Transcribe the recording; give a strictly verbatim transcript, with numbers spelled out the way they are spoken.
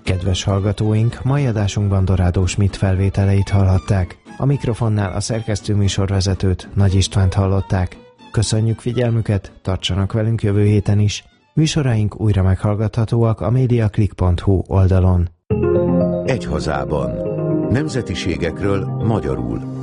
Kedves hallgatóink, mai adásunkban Dorádó Schmidt felvételeit hallhatták. A mikrofonnál a szerkesztő műsorvezetőt, Nagy Istvánt hallották. Köszönjük figyelmüket, tartsanak velünk jövő héten is. Műsoraink újra meghallgathatóak a mediaclick pont hu oldalon. Egy hazában. Nemzetiségekről magyarul.